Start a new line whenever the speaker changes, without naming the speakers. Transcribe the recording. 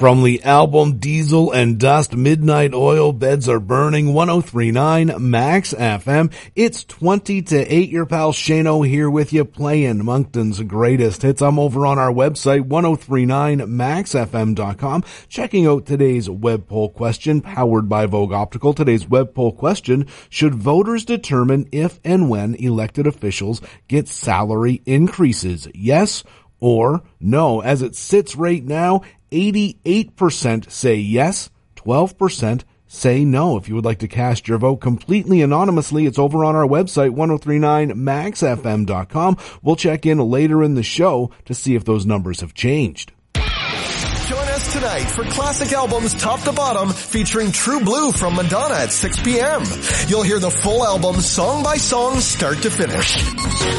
From the album Diesel and Dust, Midnight Oil, Beds Are Burning, 103.9 Max FM. It's 20 to 8. Your pal Shano here with you, playing Moncton's greatest hits. I'm over on our website, 1039maxfm.com, checking out today's web poll question, powered by Vogue Optical. Today's web poll question: should voters determine if and when elected officials get salary increases? Yes or no? As it sits right now, 88% say yes, 12% say no. If you would like to cast your vote completely anonymously, it's over on our website, 1039maxfm.com. We'll check in later in the show to see if those numbers have changed.
Join us tonight for classic albums top to bottom, featuring True Blue from Madonna at 6 p.m. You'll hear the full album song by song, start to finish.